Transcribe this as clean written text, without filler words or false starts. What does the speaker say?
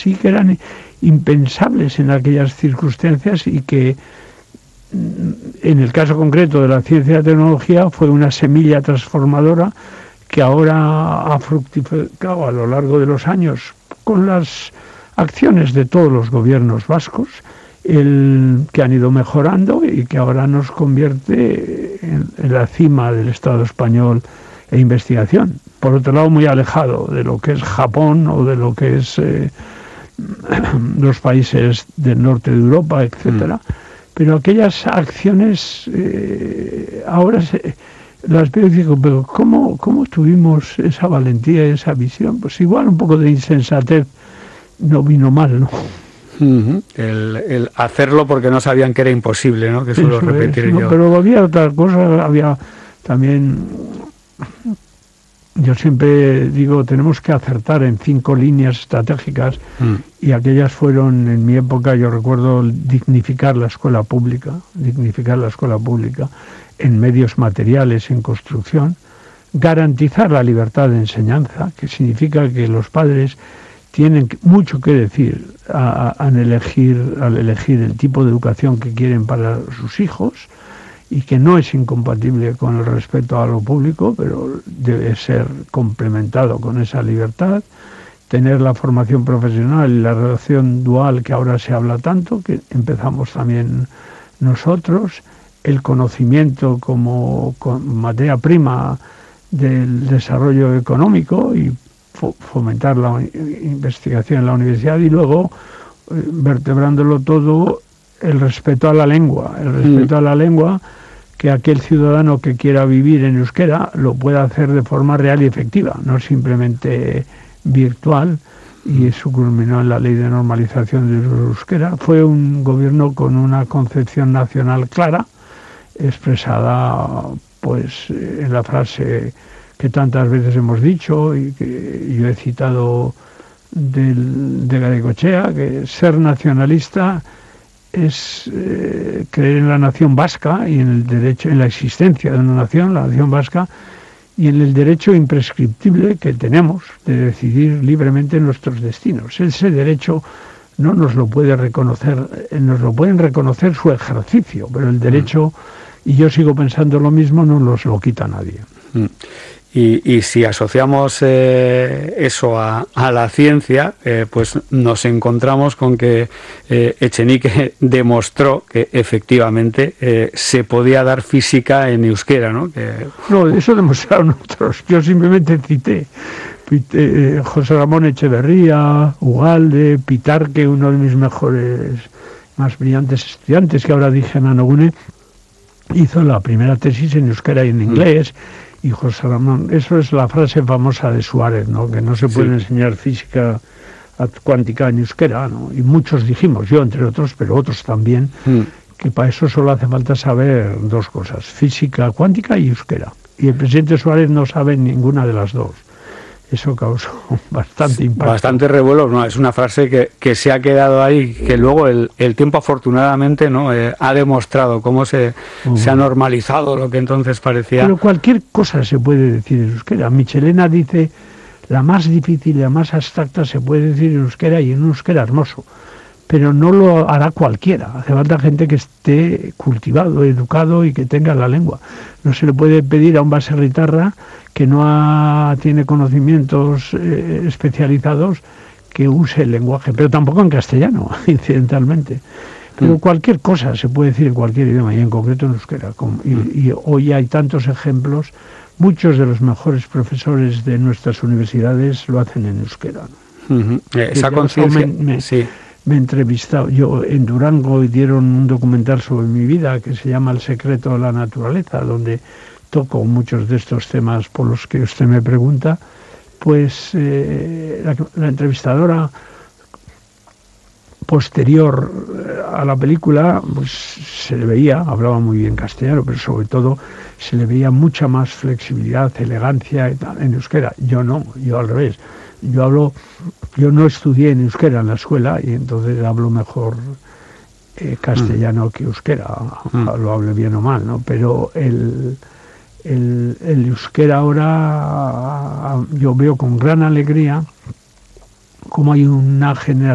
sí que eran impensables en aquellas circunstancias y que en el caso concreto de la ciencia y la tecnología fue una semilla transformadora que ahora ha fructificado a lo largo de los años con las acciones de todos los gobiernos vascos, que han ido mejorando y que ahora nos convierte en la cima del Estado español e investigación. Por otro lado, muy alejado de lo que es Japón o de lo que es los países del norte de Europa, etcétera. Pero aquellas acciones ahora las veo y digo, pero ¿cómo tuvimos esa valentía y esa visión? Pues igual un poco de insensatez no vino mal, ¿no? El hacerlo porque no sabían que era imposible, ¿no? Que suelo repetir yo. Pero había otra cosa, había también... Yo siempre digo, tenemos que acertar en 5 líneas estratégicas y aquellas fueron, en mi época, yo recuerdo dignificar la escuela pública en medios materiales, en construcción, garantizar la libertad de enseñanza, que significa que los padres tienen mucho que decir al elegir el tipo de educación que quieren para sus hijos, y que no es incompatible con el respeto a lo público, pero debe ser complementado con esa libertad, tener la formación profesional y la relación dual que ahora se habla tanto, que empezamos también nosotros, el conocimiento como materia prima del desarrollo económico y fomentar la investigación en la universidad, y luego, vertebrándolo todo, el respeto a la lengua, que aquel ciudadano que quiera vivir en euskera lo pueda hacer de forma real y efectiva, no simplemente virtual, y eso culminó en la ley de normalización del euskera. Fue un gobierno con una concepción nacional clara, expresada pues en la frase que tantas veces hemos dicho y que yo he citado de Garaikoetxea, que ser nacionalista es creer en la nación vasca y en el derecho, en la existencia de una nación, la nación vasca, y en el derecho imprescriptible que tenemos de decidir libremente nuestros destinos. Ese derecho no nos lo puede reconocer, nos lo pueden reconocer su ejercicio, pero el derecho, y yo sigo pensando lo mismo, no nos lo quita nadie. Y si asociamos eso a la ciencia, pues nos encontramos con que Echenique demostró que efectivamente se podía dar física en euskera, ¿no? No, eso demostraron otros. Yo simplemente cité José Ramón Echeverría, Ugalde, Pitarque, uno de mis mejores, más brillantes estudiantes, que ahora dije en Anogune, hizo la primera tesis en euskera y en inglés. Y José Ramón, eso es la frase famosa de Suárez, ¿no? Que no se puede enseñar física cuántica en euskera, ¿no? Y muchos dijimos, yo entre otros, pero otros también, que para eso solo hace falta saber 2 cosas, física cuántica y euskera. Y el presidente Suárez no sabe ninguna de las 2. Eso causó bastante impacto. Bastante revuelo, ¿no? Es una frase que se ha quedado ahí, que luego el tiempo afortunadamente, ¿no? Ha demostrado cómo se ha normalizado lo que entonces parecía. Pero cualquier cosa se puede decir en euskera. Michelena dice, la más difícil, la más abstracta se puede decir en euskera y en un euskera hermoso. Pero no lo hará cualquiera. Hace falta gente que esté cultivado, educado y que tenga la lengua. No se le puede pedir a un baserritarra que no tiene conocimientos especializados que use el lenguaje, pero tampoco en castellano, incidentalmente. Pero cualquier cosa se puede decir en cualquier idioma, y en concreto en euskera. Y hoy hay tantos ejemplos, muchos de los mejores profesores de nuestras universidades lo hacen en euskera. Esa conciencia... Me he entrevistado, yo en Durango dieron un documental sobre mi vida que se llama El secreto de la naturaleza, donde toco muchos de estos temas por los que usted me pregunta. Pues la entrevistadora posterior a la película, pues se le veía, hablaba muy bien castellano, pero sobre todo se le veía mucha más flexibilidad, elegancia y tal, en euskera. Yo no, yo al revés. Yo no estudié en euskera en la escuela y entonces hablo mejor castellano que euskera, lo hable bien o mal, ¿no? Pero el euskera ahora yo veo con gran alegría cómo hay una generación